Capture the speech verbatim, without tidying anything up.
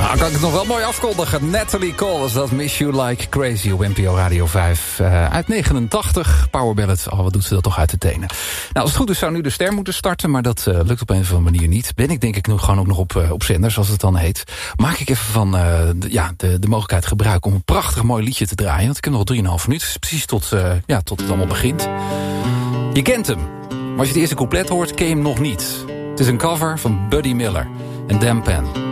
Nou, kan ik het nog wel mooi afkondigen. Natalie Cole was dat, Miss You Like Crazy op N P O Radio vijf. Uh, uit negenentachtig, Power Ballad. Oh, wat doet ze dat toch uit de tenen. Nou, als het goed is zou nu de ster moeten starten, maar dat uh, lukt op een of andere manier niet. Ben ik denk ik nog gewoon ook nog op, uh, op zender, zoals het dan heet. Maak ik even van uh, de, ja, de, de mogelijkheid gebruik om een prachtig mooi liedje te draaien. Want ik heb nog drieënhalf minuten, precies tot, uh, ja, tot het allemaal begint. Je kent hem, maar als je het eerste couplet hoort, ken je hem nog niet. Het is een cover van Buddy Miller en Dan Penn.